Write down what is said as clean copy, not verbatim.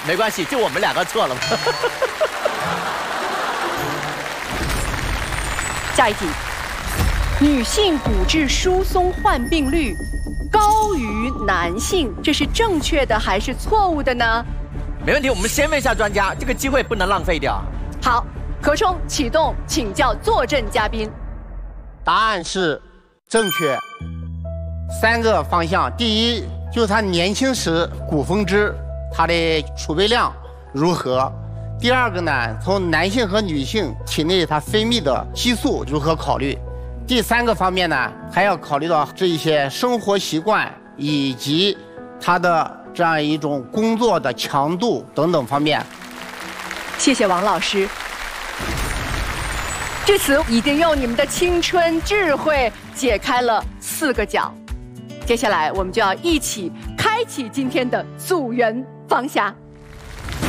没关系，就我们2个错了嘛。 下一题，女性骨质疏松患病率高于男性，这是正确的还是错误的呢？ 没问题，我们先问一下专家，这个机会不能浪费掉。 好，何冲启动，请教坐镇嘉宾。 答案是正确。3个方向，第一就是他年轻时骨风脂它的储备量如何；第二个呢，从男性和女性体内它分泌的激素如何考虑；第3个方面呢，还要考虑到这一些生活习惯以及他的这样一种工作的强度等等方面。 谢谢王老师。至此已经用你们的青春智慧解开了4个角，接下来我们就要一起开启今天的组员方匣。